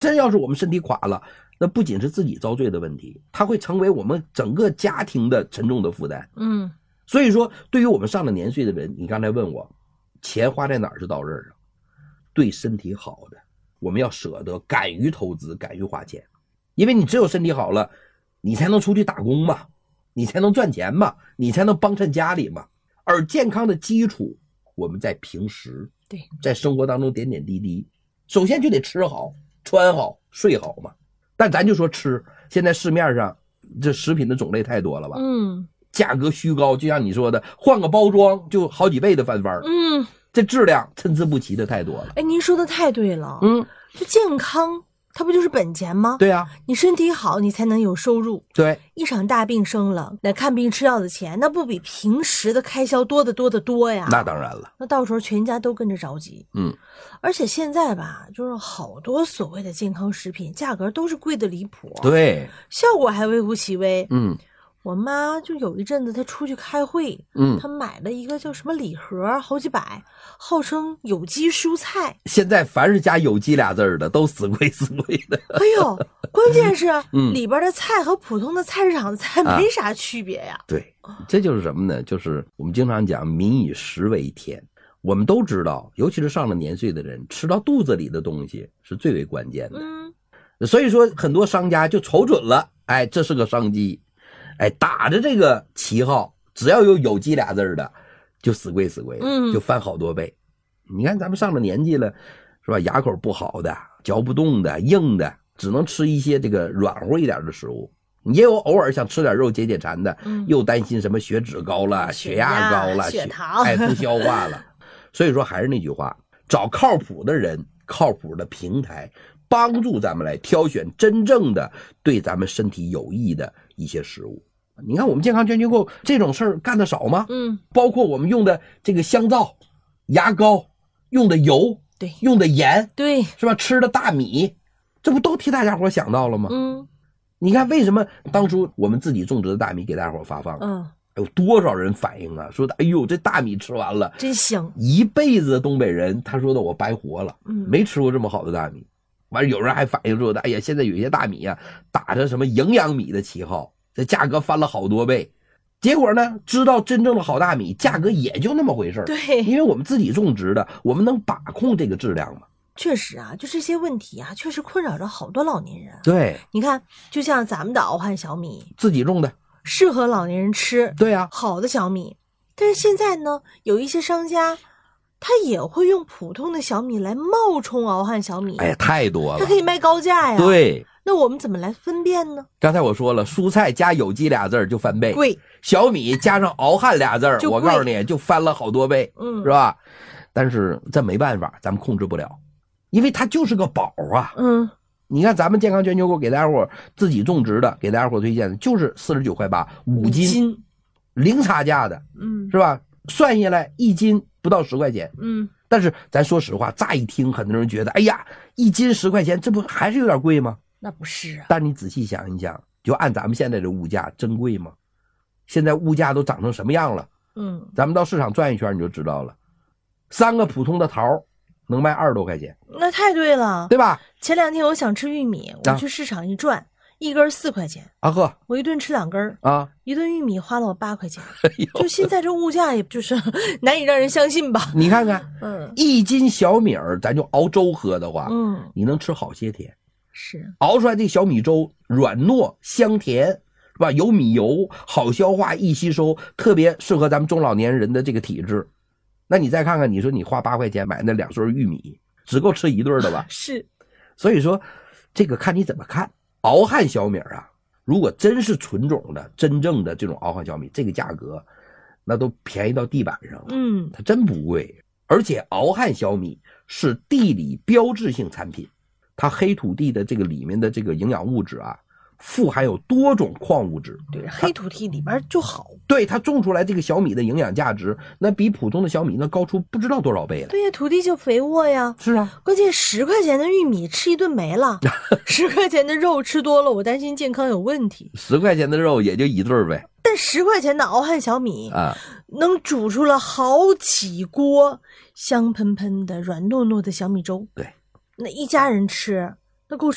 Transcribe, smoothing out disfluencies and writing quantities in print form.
真要是我们身体垮了，那不仅是自己遭罪的问题，它会成为我们整个家庭的沉重的负担。所以说对于我们上了年岁的人，你刚才问我钱花在哪儿是到这儿上，对身体好的我们要舍得，敢于投资，敢于花钱。因为你只有身体好了，你才能出去打工嘛，你才能赚钱嘛，你才能帮衬家里嘛。而健康的基础我们在平时， 对， 在生活当中点点滴滴，首先就得吃好穿好睡好嘛。但咱就说吃，现在市面上这食品的种类太多了吧，价格虚高，就像你说的，换个包装就好几倍的翻番，这质量参差不齐的太多了。 哎，您说的太对了，就健康它不就是本钱吗？ 对啊， 你身体好你才能有收入。 对， 一场大病生了，那看病吃药的钱那不比平时的开销多得多得多呀。 那当然了， 那到时候全家都跟着着急。而且现在吧，就是好多所谓的健康食品价格都是贵的离谱， 对， 效果还微乎其微。我妈就有一阵子她出去开会，她买了一个叫什么礼盒，好几百，号称有机蔬菜。 现在凡是加有机俩字的都死贵死贵的。 哎呦，关键是里边的菜和普通的菜市场的菜没啥区别呀。 对，这就是什么呢？就是我们经常讲民以食为天。我们都知道，尤其是上了年岁的人，吃到肚子里的东西是最为关键的。所以说很多商家就瞅准了，哎，这是个商机，哎，打着这个旗号，只要有机俩字的就死贵死贵的，就翻好多倍。你看咱们上了年纪了，是吧？牙口不好的，嚼不动的，硬的，只能吃一些这个软和一点的食物。你也有偶尔想吃点肉解解馋的，又担心什么血脂高了，血压高了， 血糖不消化了。所以说还是那句话，找靠谱的人，靠谱的平台，帮助咱们来挑选真正的对咱们身体有益的一些食物。你看我们健康捐躯购这种事儿干得少吗？包括我们用的这个香皂、牙膏，用的油， 对， 用的盐， 对， 是吧？吃的大米，这不都替大家伙想到了吗？你看为什么当初我们自己种植的大米给大家伙发放，有多少人反映啊，说的哎呦这大米吃完了真香， 一辈子的东北人他说的我白活了，没吃过这么好的大米。完了有人还反映说的，哎呀现在有些大米啊打着什么营养米的旗号，这价格翻了好多倍。结果呢，知道真正的好大米价格也就那么回事。 对， 因为我们自己种植的，我们能把控这个质量嘛。 确实啊，就这些问题啊，确实困扰着好多老年人。 对， 你看，就像咱们的敖汉小米， 自己种的， 适合老年人吃。 对啊， 好的小米。但是现在呢，有一些商家，他也会用普通的小米来冒充敖汉小米。 哎呀，太多了， 他可以卖高价呀。 对， 那我们怎么来分辨呢？ 刚才我说了，蔬菜加有机俩字就翻倍， 贵； 小米加上敖汉俩字，我告诉你就翻了好多倍，是吧？但是这没办法，咱们控制不了，因为它就是个宝啊。你看咱们健康捐躯购给大家伙自己种植的，给大家伙推荐的就是49.8块5斤，零差价的，是吧？算下来一斤不到10块钱，但是咱说实话，乍一听很多人觉得，哎呀，一斤10块钱，这不还是有点贵吗？ 那不是啊。 但你仔细想一想，就按咱们现在的物价，真贵吗？现在物价都涨成什么样了？咱们到市场转一圈你就知道了，3个普通的桃能卖20多块钱， 那太对了， 对吧？ 前2天我想吃玉米，我去市场一转，一根4块钱啊呵， 我一顿吃2根啊， 一顿玉米花了我8块钱。就现在这物价，也就是难以让人相信吧？ 你看看，一斤小米儿，咱就熬粥喝的话，你能吃好些天。 是熬出来这个小米粥软糯香甜，是吧？有米油，好消化易吸收，特别适合咱们中老年人的这个体质。那你再看看，你说你花8块钱买那2穗玉米，只够吃一顿的吧？ 是， 所以说这个看你怎么看。敖汉小米啊，如果真是纯种的真正的这种敖汉小米，这个价格那都便宜到地板上了，它真不贵。而且敖汉小米是地理标志性产品，它黑土地的这个里面的这个营养物质啊，富含有多种矿物质。 对，黑土地里边就好。 对，它种出来这个小米的营养价值，那比普通的小米那高出不知道多少倍了。 对呀，土地就肥沃呀。 是啊， 关键10块钱的玉米吃一顿没了，10块钱的肉吃多了，我担心健康有问题。 10块钱的肉也就一顿呗。 但10块钱的敖汉小米啊，能煮出了好几锅香喷喷的、软糯糯的小米粥。 对， 那一家人吃，那够